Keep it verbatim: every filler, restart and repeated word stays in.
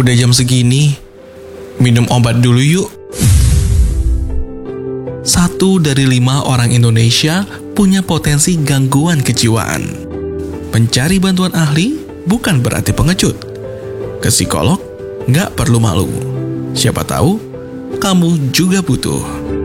Udah jam segini, minum obat dulu yuk. Satu dari lima orang Indonesia punya potensi gangguan kejiwaan. Mencari bantuan ahli bukan berarti pengecut. Ke psikolog nggak perlu malu. Siapa tahu kamu juga butuh.